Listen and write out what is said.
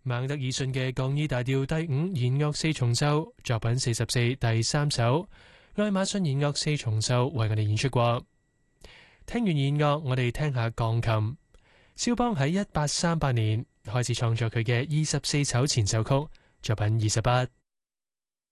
孟德爾遜嘅降 E 大調第5弦樂四重奏作品44第3首，愛馬遜弦樂四重奏為我哋演出過。聽完弦樂，我哋聽下鋼琴。肖邦喺1838年開始創作佢嘅24首前奏曲，作品28。